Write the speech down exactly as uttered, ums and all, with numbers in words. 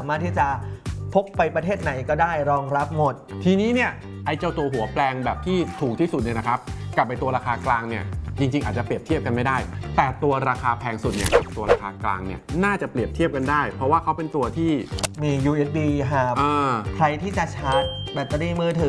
ามารถที่จะพกไปประเทศไหนก็ได้รองรับหมดทีนี้เนี่ยไอ้เจ้าตัวหัวแปลงแบบที่ถูกที่สุดเนี่ยนะครับกับไอ้ตัวราคากลางเนี่ยจริงๆอาจจะเปรียบเทียบกันไม่ได้แต่ตัวราคาแพงสุดเนี่ยกับตัวราคากลางเนี่ยน่าจะเปรียบเทียบกันได้เพราะว่าเขาเป็นตัวที่มี ยู เอส บี Hub ใครที่จะชาร์จแบตเตอรี่มือถือ